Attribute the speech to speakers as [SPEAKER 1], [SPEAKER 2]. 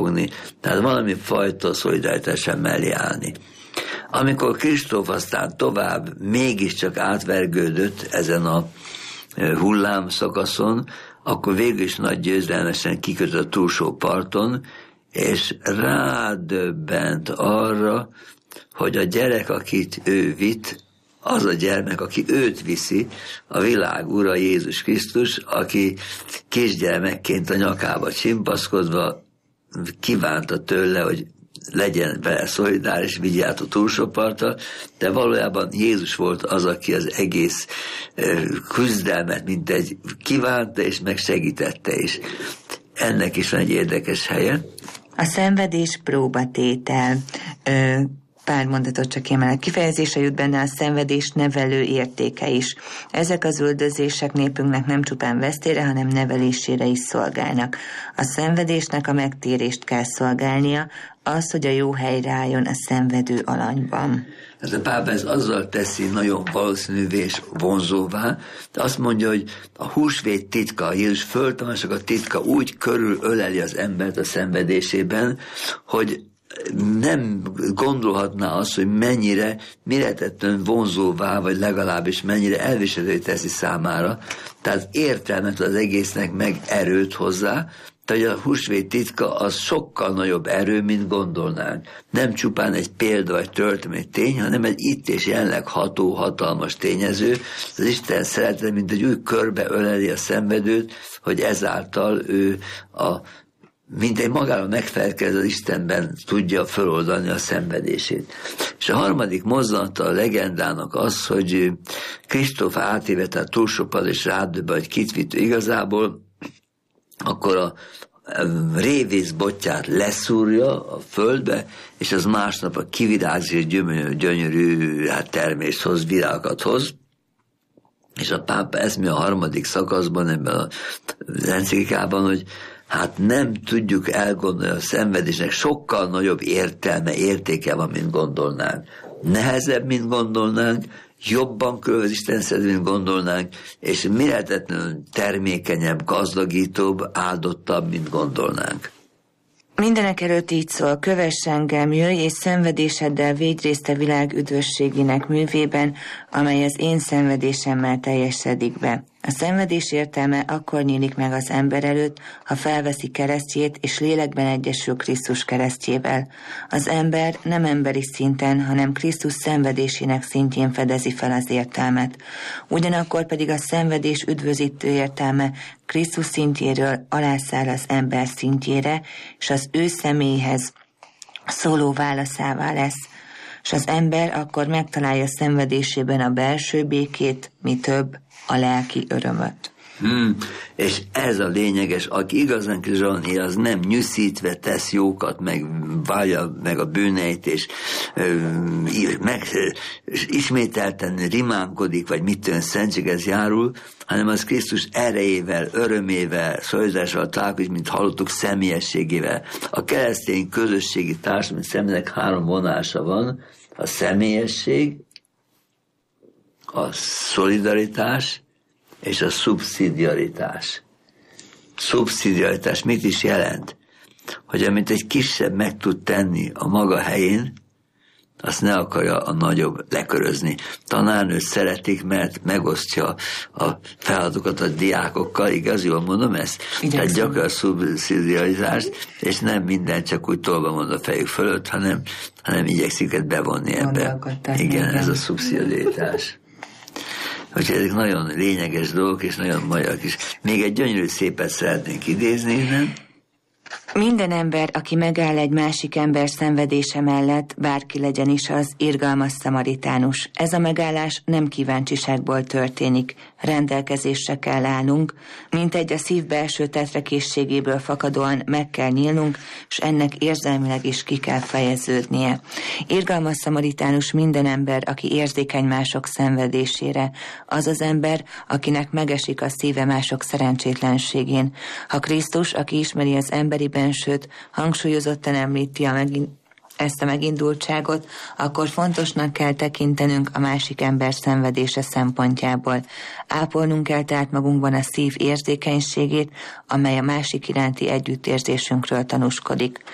[SPEAKER 1] fogni, tehát valami fajta szolidaritás mellé állni. Amikor Kristóf aztán tovább mégiscsak átvergődött ezen a hullámszakaszon, akkor végül is nagy győzelmesen kikötött a túlsó parton, és rádöbbent arra, hogy a gyerek, akit ő vitt, az a gyermek, aki őt viszi, a világ ura Jézus Krisztus, aki kisgyermekként a nyakába csimpaszkodva kívánta tőle, hogy legyen vele szolidáris, vigye át a túlsó partra, de valójában Jézus volt az, aki az egész küzdelmet mintegy kívánta, és megsegítette is. Ennek is van egy érdekes helye.
[SPEAKER 2] A szenvedés próbatétel. Pár mondatot csak emelek. Kifejezésre jut benne a szenvedés nevelő értéke is. Ezek az üldözések népünknek nem csupán vesztére, hanem nevelésére is szolgálnak. A szenvedésnek a megtérést kell szolgálnia, az, hogy a jó helyre álljon a szenvedő alanyban.
[SPEAKER 1] Ez a pápa ez azzal teszi nagyon valószínűvé és vonzóvá, de azt mondja, hogy a húsvét titka, a Jézus föltámadásnak a titka úgy körülöleli az embert a szenvedésében, hogy nem gondolhatná azt, hogy mennyire méretetlen vonzóvá, vagy legalábbis mennyire elviselővé teszi számára. Tehát értelmet az egésznek, meg erőt hozzá, tehát a húsvét titka az sokkal nagyobb erő, mint gondolnánk. Nem csupán egy példa, vagy történet tény, hanem egy itt és jelenleg ható, hatalmas tényező. Az Isten szeretet, mint egy új körbe öleli a szenvedőt, hogy ezáltal ő mint egy magára megfelelkező az Istenben tudja föloldani a szenvedését. És a harmadik mozzanata a legendának az, hogy Kristóf átévette a túlsó pad, és rádöbbe, hogy kit vitt igazából, akkor a révész botját leszúrja a földbe, és az másnap a kivirágzó gyönyörű termést hoz, virágokat hoz. És a pápa eszmé a harmadik szakaszban, ebben az enciklikában, hogy hát nem tudjuk elgondolni, a szenvedésnek sokkal nagyobb értelme, értéke van, mint gondolnánk. Nehezebb, mint gondolnánk, jobban körül az Isten szeretet, mint gondolnánk, és méretetlenül termékenyebb, gazdagítóbb, áldottabb, mint gondolnánk.
[SPEAKER 2] Mindenek előtt így szól: kövess engem, jöjj, és szenvedéseddel védj részt a világ üdvösségének művében, amely az én szenvedésemmel teljesedik be. A szenvedés értelme akkor nyílik meg az ember előtt, ha felveszi keresztjét és lélekben egyesül Krisztus keresztjével. Az ember nem emberi szinten, hanem Krisztus szenvedésének szintjén fedezi fel az értelmet. Ugyanakkor pedig a szenvedés üdvözítő értelme Krisztus szintjéről alászáll az ember szintjére, és az ő személyhez szóló válaszává lesz, és az ember akkor megtalálja szenvedésében a belső békét, mi több, a lelki örömöt.
[SPEAKER 1] És ez a lényeges, aki igazán Krisztusban él, az nem nyűszítve tesz jókat, meg válja meg a bűneit, és ismételten rimánkodik, vagy mit tudom, szentséghez járul, hanem az Krisztus erejével, örömével, szolidaritással találkozik, mint hallottuk, személyességével. A keresztény közösségi társadalmi személynek 3 vonása van: a személyesség, a szolidaritás és a szubszidiaritás. Szubszidiaritás mit is jelent? Hogy amit egy kisebb meg tud tenni a maga helyén, azt ne akarja a nagyobb lekörözni. Tanárnőt szeretik, mert megosztja a feladatokat a diákokkal, igaz, jól mondom ezt? Tehát gyakran a szubszidiaritást, és nem minden csak úgy tolva mond a fejük fölött, hanem igyekszik őket bevonni ebbe. Igen, ez a szubszidiaritás. Úgyhogy ezek nagyon lényeges dolgok, és nagyon magyarok is. Még egy gyönyörű szépet szeretnénk idézni innen.
[SPEAKER 2] Minden ember, aki megáll egy másik ember szenvedése mellett, bárki legyen is az, irgalmas szamaritánus. Ez a megállás nem kíváncsiságból történik, rendelkezésre kell állnunk, mint egy a szív belső tetrekészségéből fakadóan meg kell nyílnunk, és ennek érzelmileg is ki kell fejeződnie. Irgalmas szamaritánus minden ember, aki érzékeny mások szenvedésére, az az ember, akinek megesik a szíve mások szerencsétlenségén. Ha Krisztus, aki ismeri az emberi bensőt, hangsúlyozottan említi ezt a megindultságot, akkor fontosnak kell tekintenünk a másik ember szenvedése szempontjából. Ápolnunk kell tehát magunkban a szív érzékenységét, amely a másik iránti együttérzésünkről tanúskodik.